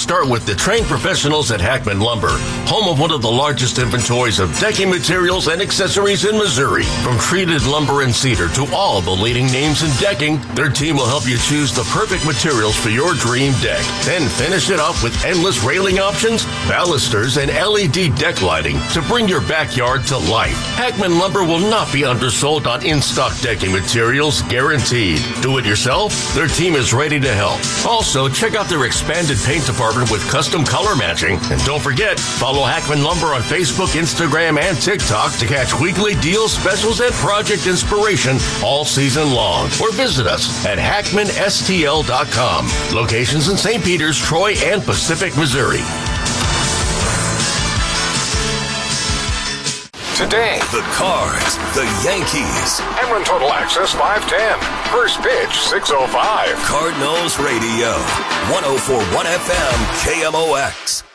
Start with the trained professionals at Hackman Lumber, home of one of the largest inventories of decking materials and accessories in Missouri. From treated lumber and cedar to all the leading names in decking, their team will help you choose the perfect materials for your dream deck. Then finish it off with endless railing options, balusters, and LED deck lighting to bring your backyard to life. Hackman Lumber will not be undersold on in-stock decking materials, guaranteed. Do it yourself? Their team is ready to help. Also, check out their expanded paint department with custom color matching. And don't forget, follow Hackman Lumber on Facebook, Instagram, and TikTok to catch weekly deals, specials, and project inspiration all season long. Or visit us at hackmanstl.com. Locations in St. Peters, Troy, and Pacific, Missouri. Today, the Cards, the Yankees. Emron Total Access 510. First pitch 6:05. Cardinals Radio, 104.1 FM, KMOX.